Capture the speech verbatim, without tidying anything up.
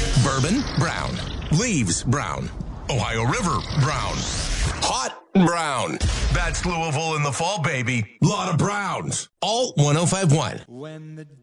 Bourbon, brown. Leaves, brown. Ohio River, brown. Hot, brown. That's Louisville in the fall, baby. Lot of browns. All one oh five point one.